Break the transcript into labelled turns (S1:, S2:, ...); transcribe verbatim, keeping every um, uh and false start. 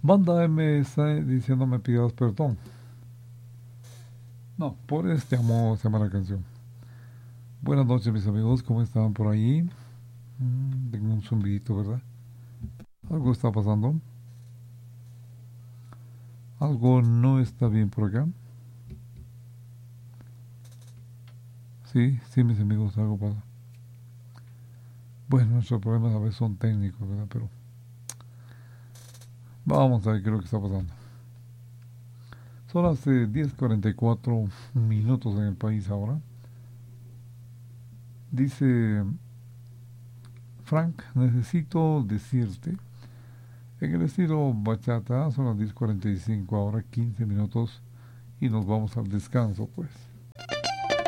S1: Banda M está diciendo me pidas perdón. No, por este amor se llama la canción. Buenas noches mis amigos, ¿cómo están por ahí? Mm, tengo un zumbidito, ¿verdad? Algo está pasando. Algo no está bien por acá. Sí, sí mis amigos, algo pasa. Bueno, nuestros problemas a veces son técnicos, ¿verdad? Pero vamos a ver qué es lo que está pasando. Son las eh, diez cuarenta y cuatro minutos en el país ahora. Dice Frank, necesito decirte, en el estilo bachata, son las diez cuarenta y cinco ahora, quince minutos, y nos vamos al descanso, pues.